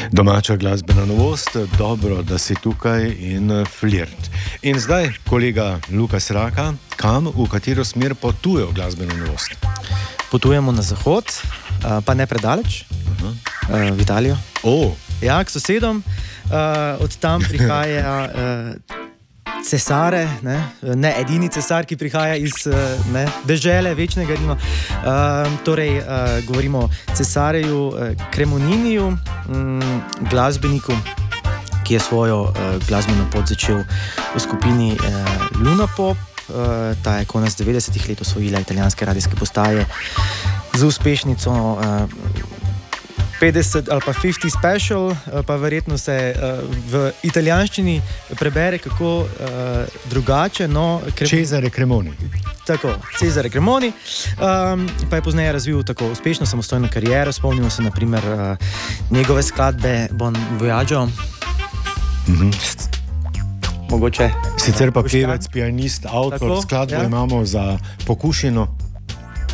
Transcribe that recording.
Domača glasbena novost, dobro, da si tukaj in flirt. In zdaj, kolega Lukas Raka, kam, v katero smer potuje glasbena novost? Potujemo na zahod, pa ne predaleč, v Italijo. Ja, k sosedom. Od tam prihaja Cesare, ne edini cesar, ki prihaja iz dežele večnega Rima. Torej, govorimo o Cesareju Cremoniniju, glasbeniku, ki je svojo glasbeno pot začel v skupini Luna Pop. Ta je konec 90-ih let osvojila italijanske radijske postaje z uspešnico 50 ali pa 50 Special, pa verjetno se v italijanščini prebere kako drugače. Cesare Cremoni. Tako, Cesare Cremoni, pa je pozneje razvil tako uspešno samostojno kariero. Spomnimo se na primer njegove skladbe Bon Voyaggio. Mogoče. Sicer pa pevec, pianist, avtor, skladbo imamo za Pokušino.